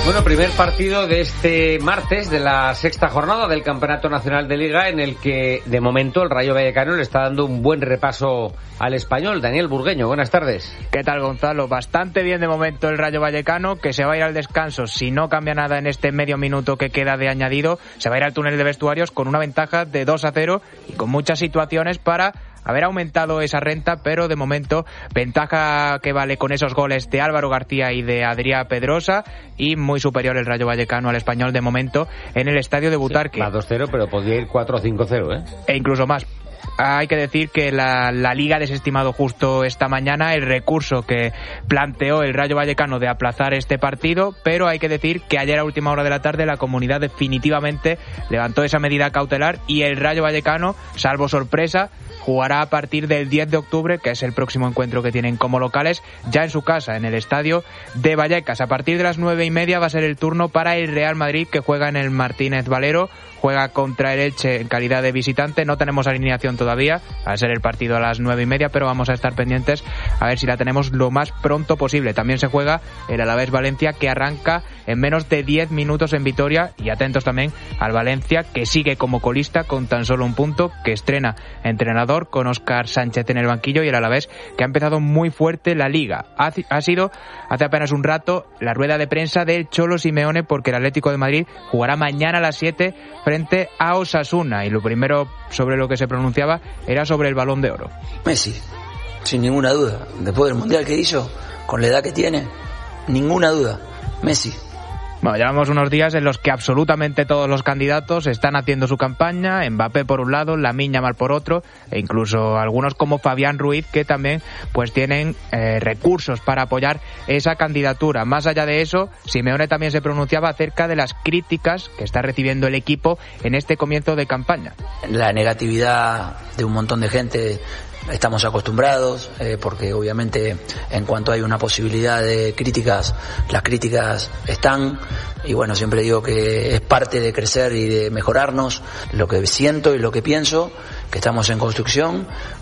Bueno, primer partido de este martes de la sexta jornada del Campeonato Nacional de Liga, en el que de momento el Rayo Vallecano le está dando un buen repaso al Español. Daniel Burgueño, buenas tardes. ¿Qué tal, Gonzalo? Bastante bien de momento el Rayo Vallecano, que se va a ir al descanso, si no cambia nada en este medio minuto que queda de añadido, se va a ir al túnel de vestuarios con una ventaja de 2-0 y con muchas situaciones para haber aumentado esa renta, pero de momento ventaja que vale con esos goles de Álvaro García y de Adrià Pedrosa, y muy superior el Rayo Vallecano al Español de momento en el estadio de Butarque. Sí, va 2-0, pero podría ir 4-5-0, E incluso más. Hay que decir que la Liga ha desestimado justo esta mañana el recurso que planteó el Rayo Vallecano de aplazar este partido, pero hay que decir que ayer a última hora de la tarde la comunidad definitivamente levantó esa medida cautelar y el Rayo Vallecano, salvo sorpresa, jugará a partir del 10 de octubre, que es el próximo encuentro que tienen como locales, ya en su casa, en el estadio de Vallecas. A partir de las 9:30 va a ser el turno para el Real Madrid, que juega en el Martínez Valero, juega contra el Elche en calidad de visitante. No tenemos alineación todavía, va a ser el partido a las 9:30, pero vamos a estar pendientes a ver si la tenemos lo más pronto posible. También se juega el Alavés Valencia, que arranca en menos de 10 minutos en Vitoria, y atentos también al Valencia, que sigue como colista con tan solo un punto, que estrena entrenador con Óscar Sánchez en el banquillo, y el Alavés, que ha empezado muy fuerte la Liga. Ha sido hace apenas un rato la rueda de prensa del Cholo Simeone, porque el Atlético de Madrid jugará mañana a las 7 frente a Osasuna, y lo primero sobre lo que se pronunciaba era sobre el Balón de Oro. Messi, sin ninguna duda, después del Mundial que hizo, con la edad que tiene, ninguna duda, Messi. Bueno, llevamos unos días en los que absolutamente todos los candidatos están haciendo su campaña. Mbappé por un lado, Lamine Yamal por otro, e incluso algunos como Fabián Ruiz, que también pues tienen recursos para apoyar esa candidatura. Más allá de eso, Simeone también se pronunciaba acerca de las críticas que está recibiendo el equipo en este comienzo de campaña. La negatividad de un montón de gente estamos acostumbrados, porque obviamente en cuanto hay una posibilidad de críticas, las críticas están, y bueno, siempre digo que es parte de crecer y de mejorarnos. Lo que siento y lo que pienso, que estamos en construcción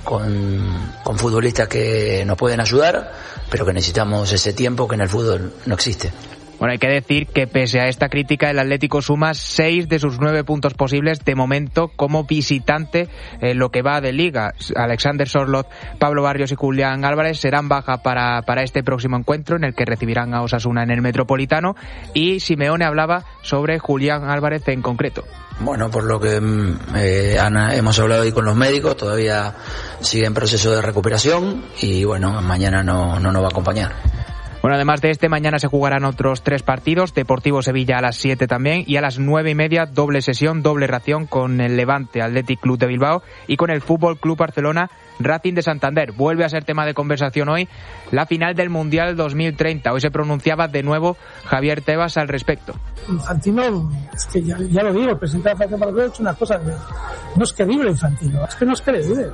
con futbolistas que nos pueden ayudar, pero que necesitamos ese tiempo que en el fútbol no existe. Bueno, hay que decir que pese a esta crítica, el Atlético suma 6 de sus 9 puntos posibles de momento como visitante en lo que va de Liga. Alexander Sorloth, Pablo Barrios y Julián Álvarez serán baja para este próximo encuentro, en el que recibirán a Osasuna en el Metropolitano, y Simeone hablaba sobre Julián Álvarez en concreto. Bueno, por lo que hemos hablado ahí con los médicos, todavía sigue en proceso de recuperación y bueno, mañana no nos va a acompañar. Bueno, además de este, mañana se jugarán otros 3 partidos. Deportivo Sevilla a las 7 también, y a las 9:30 doble sesión, doble ración con el Levante Athletic Club de Bilbao y con el Fútbol Club Barcelona Racing de Santander. Vuelve a ser tema de conversación hoy la final del Mundial 2030. Hoy se pronunciaba de nuevo Javier Tebas al respecto. Infantino, es que ya lo digo, el presidente de la Federación Paraguaya ha hecho una cosa que no es creíble. Infantino, es que no es creíble,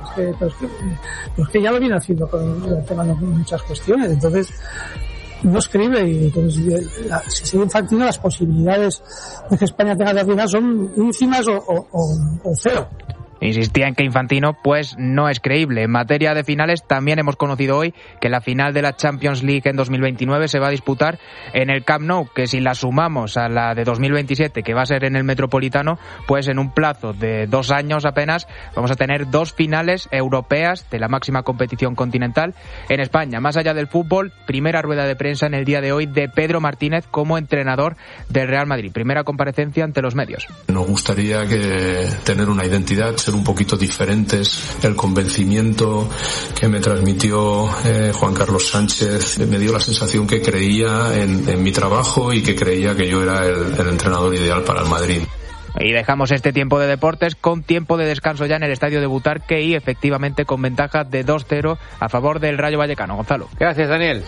es que ya lo viene haciendo con el tema de muchas cuestiones, entonces no es creíble, y entonces si sigue Infantino, las posibilidades de que España tenga la final son ínfimas o cero. Insistía en que Infantino pues no es creíble. En materia de finales, también hemos conocido hoy que la final de la Champions League en 2029 se va a disputar en el Camp Nou, que si la sumamos a la de 2027, que va a ser en el Metropolitano, pues en un plazo de 2 años apenas vamos a tener 2 finales europeas de la máxima competición continental en España. Más allá del fútbol, primera rueda de prensa en el día de hoy de Pedro Martínez como entrenador del Real Madrid. Primera comparecencia ante los medios. Nos gustaría tener una identidad, ser un poquito diferentes. El convencimiento que me transmitió Juan Carlos Sánchez me dio la sensación que creía en mi trabajo y que creía que yo era el entrenador ideal para el Madrid. Y dejamos este tiempo de deportes con tiempo de descanso ya en el estadio de Butarque, y efectivamente con ventaja de 2-0 a favor del Rayo Vallecano. Gonzalo. Gracias, Daniel.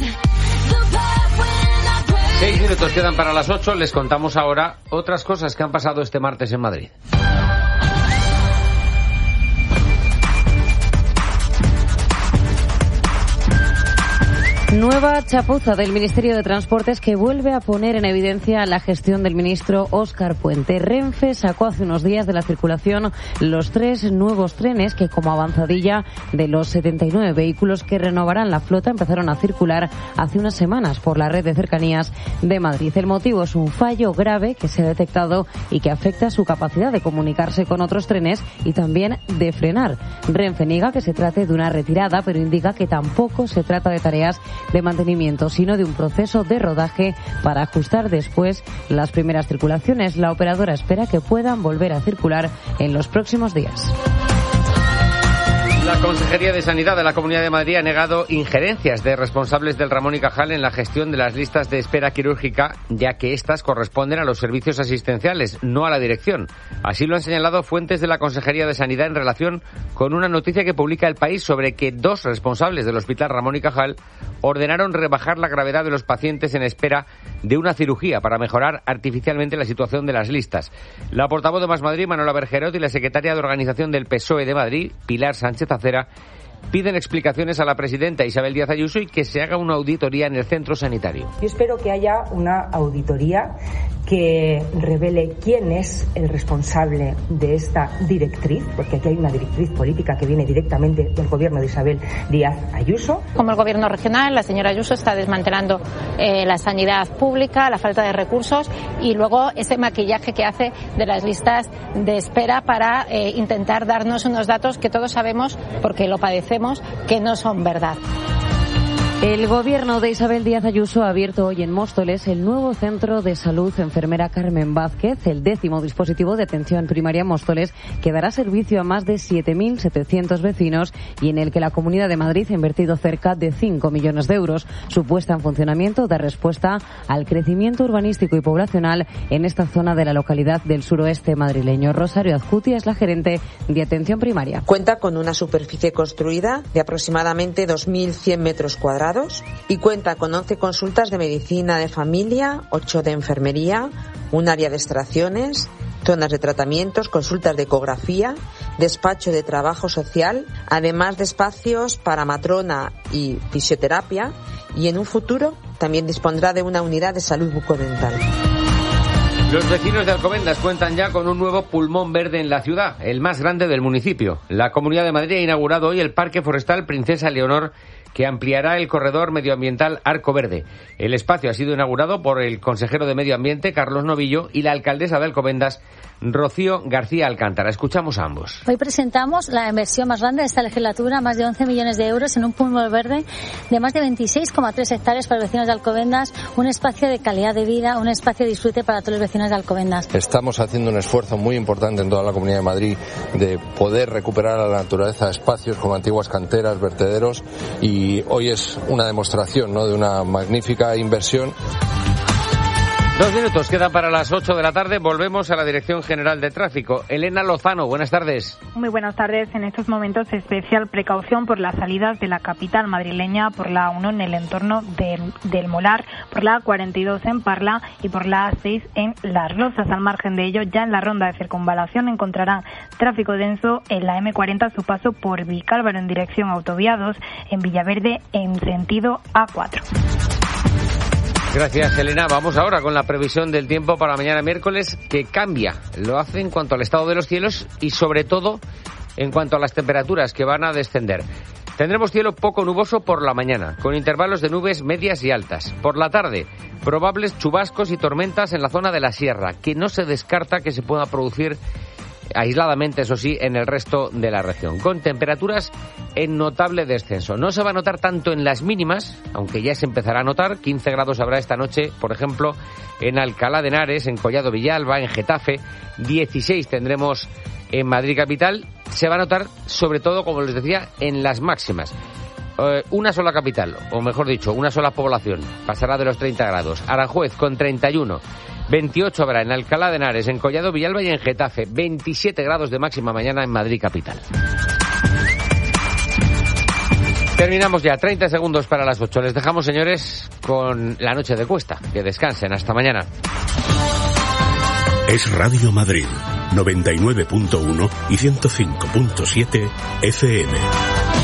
6 minutos quedan para las 8. Les contamos ahora otras cosas que han pasado este martes en Madrid. Nueva chapuza del Ministerio de Transportes que vuelve a poner en evidencia la gestión del ministro Óscar Puente. Renfe sacó hace unos días de la circulación los 3 nuevos trenes que, como avanzadilla de los 79 vehículos que renovarán la flota, empezaron a circular hace unas semanas por la red de cercanías de Madrid. El motivo es un fallo grave que se ha detectado y que afecta su capacidad de comunicarse con otros trenes y también de frenar. Renfe niega que se trate de una retirada, pero indica que tampoco se trata de tareas de mantenimiento, sino de un proceso de rodaje para ajustar después las primeras circulaciones. La operadora espera que puedan volver a circular en los próximos días. La Consejería de Sanidad de la Comunidad de Madrid ha negado injerencias de responsables del Ramón y Cajal en la gestión de las listas de espera quirúrgica, ya que éstas corresponden a los servicios asistenciales, no a la dirección. Así lo han señalado fuentes de la Consejería de Sanidad en relación con una noticia que publica El País sobre que 2 responsables del Hospital Ramón y Cajal ordenaron rebajar la gravedad de los pacientes en espera de una cirugía para mejorar artificialmente la situación de las listas. La portavoz de Más Madrid, Manuela Bergerot, y la secretaria de Organización del PSOE de Madrid, Pilar Sánchez Acera, piden explicaciones a la presidenta Isabel Díaz Ayuso y que se haga una auditoría en el centro sanitario. Yo espero que haya una auditoría que revele quién es el responsable de esta directriz, porque aquí hay una directriz política que viene directamente del gobierno de Isabel Díaz Ayuso. Como el gobierno regional, la señora Ayuso está desmantelando la sanidad pública, la falta de recursos y luego ese maquillaje que hace de las listas de espera para intentar darnos unos datos que todos sabemos, porque lo padecemos, que no son verdad. El gobierno de Isabel Díaz Ayuso ha abierto hoy en Móstoles el nuevo centro de salud enfermera Carmen Vázquez, el 10º dispositivo de atención primaria en Móstoles, que dará servicio a más de 7.700 vecinos y en el que la Comunidad de Madrid ha invertido cerca de 5 millones de euros. Su puesta en funcionamiento da respuesta al crecimiento urbanístico y poblacional en esta zona de la localidad del suroeste madrileño. Rosario Azcutia es la gerente de atención primaria. Cuenta con una superficie construida de aproximadamente 2.100 metros cuadrados y cuenta con 11 consultas de medicina de familia, 8 de enfermería, un área de extracciones, zonas de tratamientos, consultas de ecografía, despacho de trabajo social, además de espacios para matrona y fisioterapia, y en un futuro también dispondrá de una unidad de salud bucodental. Los vecinos de Alcobendas cuentan ya con un nuevo pulmón verde en la ciudad, el más grande del municipio. La Comunidad de Madrid ha inaugurado hoy el Parque Forestal Princesa Leonor, que ampliará el corredor medioambiental Arco Verde. El espacio ha sido inaugurado por el consejero de Medio Ambiente, Carlos Novillo, y la alcaldesa de Alcobendas, Rocío García Alcántara. Escuchamos a ambos. Hoy presentamos la inversión más grande de esta legislatura, más de 11 millones de euros en un pulmón verde de más de 26,3 hectáreas para los vecinos de Alcobendas, un espacio de calidad de vida, un espacio de disfrute para todos los vecinos de Alcobendas. Estamos haciendo un esfuerzo muy importante en toda la Comunidad de Madrid de poder recuperar a la naturaleza espacios como antiguas canteras, vertederos, y hoy es una demostración, ¿no?, de una magnífica inversión. 2 minutos quedan para las 8 de la tarde. Volvemos a la Dirección General de Tráfico. Elena Lozano, buenas tardes. Muy buenas tardes. En estos momentos, especial precaución por las salidas de la capital madrileña, por la A1 en el entorno del Molar, por la A42 en Parla y por la A6 en Las Rozas. Al margen de ello, ya en la ronda de circunvalación encontrarán tráfico denso en la M40 a su paso por Vicálvaro en dirección Autoviados, en Villaverde en sentido A4. Gracias, Elena. Vamos ahora con la previsión del tiempo para mañana miércoles, que cambia. Lo hace en cuanto al estado de los cielos y, sobre todo, en cuanto a las temperaturas que van a descender. Tendremos cielo poco nuboso por la mañana, con intervalos de nubes medias y altas. Por la tarde, probables chubascos y tormentas en la zona de la sierra, que no se descarta que se pueda producir aisladamente, eso sí, en el resto de la región, con temperaturas en notable descenso. No se va a notar tanto en las mínimas, aunque ya se empezará a notar. 15 grados habrá esta noche, por ejemplo, en Alcalá de Henares, en Collado Villalba, en Getafe. 16 tendremos en Madrid capital. Se va a notar, sobre todo, como les decía, en las máximas. Una sola capital, o mejor dicho, una sola población, pasará de los 30 grados. Aranjuez con 31. 28 habrá en Alcalá de Henares, en Collado Villalba y en Getafe. 27 grados de máxima mañana en Madrid capital. Terminamos ya, 30 segundos para las 8. Les dejamos, señores, con la noche de Cuesta. Que descansen, hasta mañana. Es Radio Madrid, 99.1 y 105.7 FM.